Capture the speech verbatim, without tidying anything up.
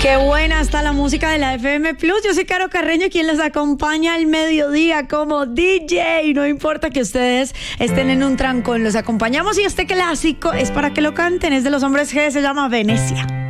Qué buena está la música de la F M Plus. Yo soy Caro Carreño, quien les acompaña al mediodía como D J. No importa que ustedes estén en un trancón, los acompañamos y este clásico es para que lo canten. Es de Los Hombres G, se llama Venecia.